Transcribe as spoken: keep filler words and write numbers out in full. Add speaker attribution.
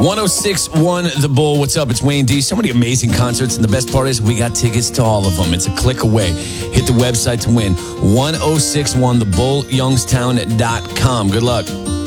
Speaker 1: oh six point one The Bull. What's up? It's Wayne D. So many amazing concerts, and the best part is we got tickets to all of them. It's a click away. Hit the website to win. ten sixty-one the bull youngstown dot com. Good luck.